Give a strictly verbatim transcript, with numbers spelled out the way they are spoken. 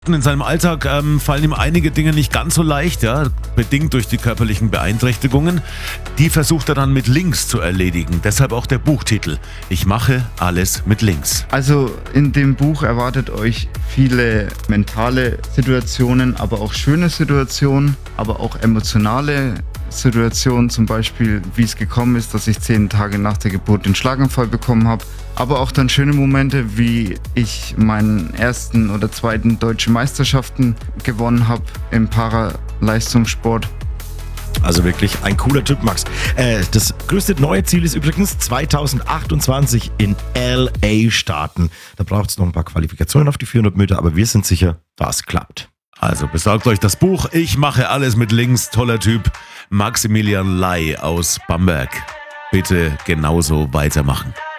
In seinem Alltag ähm, fallen ihm einige Dinge nicht ganz so leicht, ja, bedingt durch die körperlichen Beeinträchtigungen. Die versucht er dann mit links zu erledigen. Deshalb auch der Buchtitel: Ich mache alles mit links. Also in dem Buch erwartet euch viele mentale Situationen, aber auch schöne Situationen, aber auch emotionale Situationen, zum Beispiel wie es gekommen ist, dass ich zehn Tage nach der Geburt den Schlaganfall bekommen habe. Aber auch dann schöne Momente, wie ich meinen ersten oder zweiten deutschen Meisterschaften gewonnen habe im Paraleistungssport. Also wirklich ein cooler Typ, Max. Äh, das größte neue Ziel ist übrigens zwanzig achtundzwanzig in L A starten. Da braucht es noch ein paar Qualifikationen auf die vierhundert Meter, aber wir sind sicher, das klappt. Also besorgt euch das Buch Ich mache alles mit links. Toller Typ. Maximilian Ley aus Bamberg. Bitte genauso weitermachen.